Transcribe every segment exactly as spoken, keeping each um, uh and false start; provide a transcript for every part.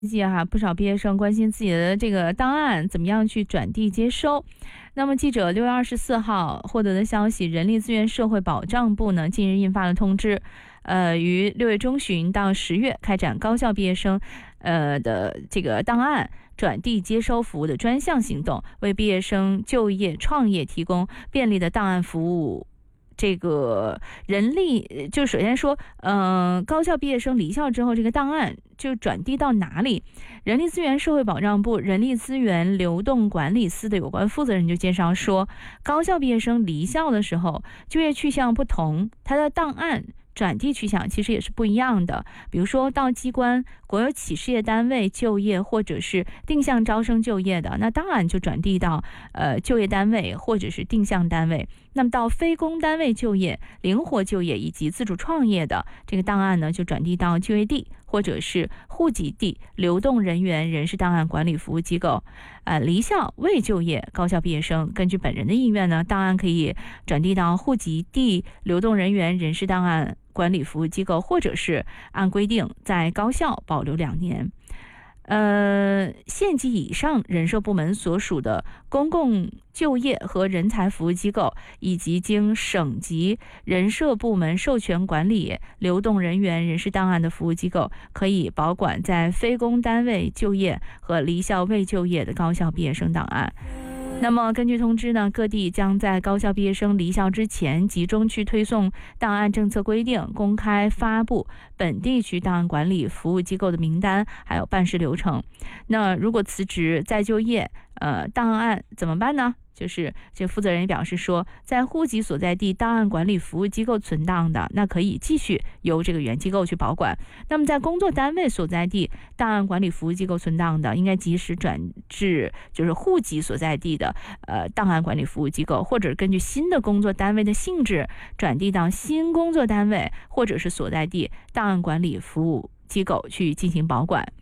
记哈，不少毕业生关心自己的这个档案怎么样去转递接收。那么记者六月二十四号获得的消息，人力资源社会保障部呢近日印发了通知，呃，于六月中旬到十月开展高校毕业生呃的这个档案转递接收服务的专项行动，为毕业生就业创业提供便利的档案服务。这个人力就首先说，呃，高校毕业生离校之后，这个档案就转递到哪里？人力资源社会保障部人力资源流动管理司的有关负责人就介绍说，高校毕业生离校的时候，就业去向不同，他的档案转递去向其实也是不一样的。比如说到机关、国有企事业单位就业，或者是定向招生就业的，那档案就转递到呃就业单位或者是定向单位。那么到非公单位就业、灵活就业以及自主创业的这个档案呢，就转递到就业地或者是户籍地流动人员人事档案管理服务机构。呃，离校未就业高校毕业生，根据本人的意愿呢，档案可以转递到户籍地流动人员人事档案管理服务机构，或者是按规定在高校保留两年。呃，县级以上人社部门所属的公共就业和人才服务机构，以及经省级人社部门授权管理流动人员人事档案的服务机构，可以保管在非公单位就业和离校未就业的高校毕业生档案。那么根据通知呢，各地将在高校毕业生离校之前集中去推送档案政策规定，公开发布本地区档案管理服务机构的名单，还有办事流程。那如果辞职再就业，呃，档案怎么办呢？就是这负责人表示说，在户籍所在地档案管理服务机构存档的，那可以继续由这个原机构去保管。那么在工作单位所在地档案管理服务机构存档的，应该及时转至就是户籍所在地的呃档案管理服务机构，或者根据新的工作单位的性质转递到新工作单位或者是所在地档案管理服务机构去进行保管。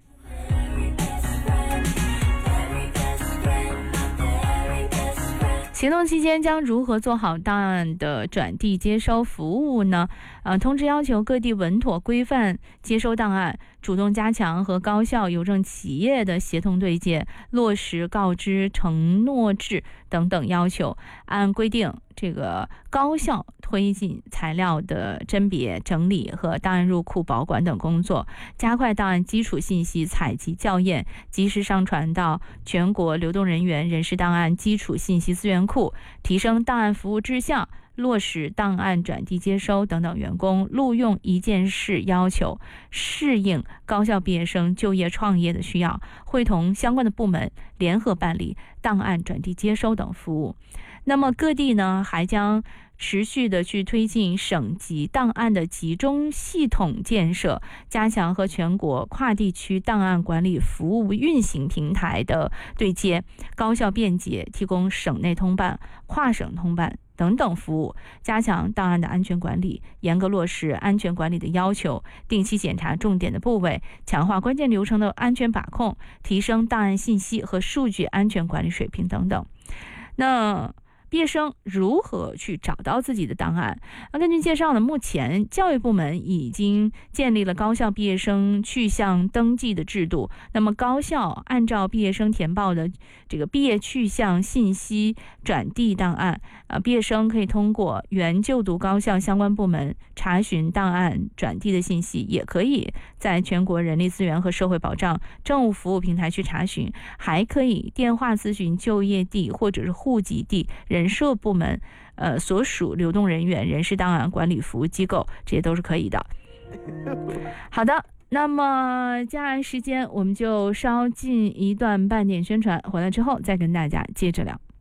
行动期间将如何做好档案的转递接收服务呢？呃，通知要求各地稳妥规范接收档案，主动加强和高校邮政企业的协同对接，落实告知承诺制等等要求，按规定这个高校推进材料的甄别、整理和档案入库保管等工作，加快档案基础信息采集校验，及时上传到全国流动人员人事档案基础信息资源库，提升档案服务质效，落实档案转递接收等等员工录用一件事要求，适应高校毕业生就业创业的需要，会同相关的部门联合办理档案转递接收等服务。那么各地呢，还将持续的去推进省级档案的集中系统建设，加强和全国跨地区档案管理服务运行平台的对接，高效便捷提供省内通办、跨省通办等等服务，加强档案的安全管理，严格落实安全管理的要求，定期检查重点的部位，强化关键流程的安全把控，提升档案信息和数据安全管理水平等等。那毕业生如何去找到自己的档案？那根据介绍呢，目前教育部门已经建立了高校毕业生去向登记的制度。那么高校按照毕业生填报的这个毕业去向信息转递档案，呃，毕业生可以通过原就读高校相关部门查询档案转递的信息，也可以在全国人力资源和社会保障政务服务平台去查询，还可以电话咨询就业地或者是户籍地人社部门呃所属流动人员人事档案管理服务机构，这些都是可以的。好的，那么接下来时间我们就稍进一段半点宣传，回来之后再跟大家接着聊。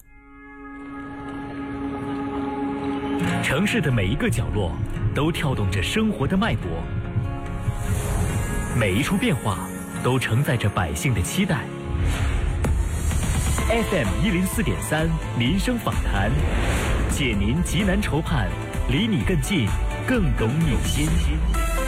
城市的每一个角落都跳动着生活的脉搏，每一处变化都承载着百姓的期待。F M 一零四点三民生访谈，解您急难愁盼，离你更近，更懂你心。